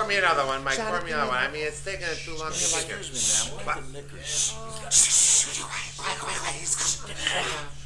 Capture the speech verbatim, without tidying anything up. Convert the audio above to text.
me another one, Mike. Pour me another one. I mean, it's taking too long to get here. Excuse me, man. What are the liquors? Quiet, quiet, quiet. He's coming.